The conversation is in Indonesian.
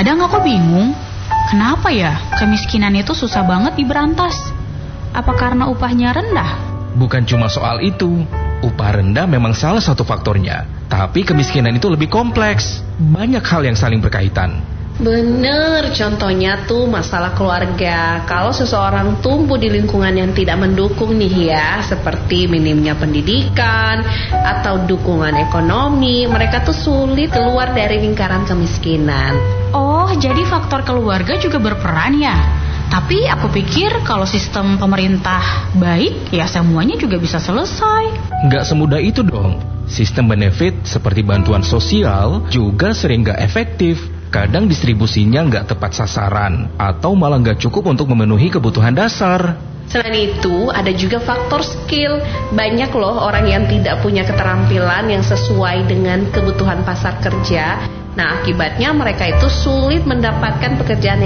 Kadang aku bingung, kenapa ya kemiskinan itu susah banget diberantas? Apa karena upahnya rendah? Bukan cuma soal itu. Upah rendah memang salah satu faktornya. Tapi kemiskinan itu lebih kompleks. Banyak hal yang saling berkaitan. Bener, contohnya tuh masalah keluarga. Kalau seseorang tumbuh di lingkungan yang tidak mendukung nih ya, seperti minimnya pendidikan atau dukungan ekonomi, mereka tuh sulit keluar dari lingkaran kemiskinan. Oh, jadi faktor keluarga juga berperan ya? Tapi aku pikir kalau sistem pemerintah baik, ya semuanya juga bisa selesai. Nggak semudah itu dong. Sistem benefit seperti bantuan sosial juga sering nggak efektif. Kadang distribusinya nggak tepat sasaran atau malah nggak cukup untuk memenuhi kebutuhan dasar. Selain itu, ada juga faktor skill. Banyak loh orang yang tidak punya keterampilan yang sesuai dengan kebutuhan pasar kerja. Nah, akibatnya mereka itu sulit mendapatkan pekerjaan